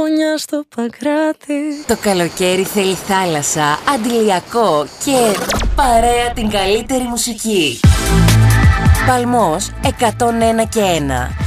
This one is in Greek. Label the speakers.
Speaker 1: γωνιά στο Παγκράτη.
Speaker 2: Το καλοκαίρι θέλει θάλασσα, αντιλιακό και παρέα την καλύτερη μουσική. Παλμός 101 και 1.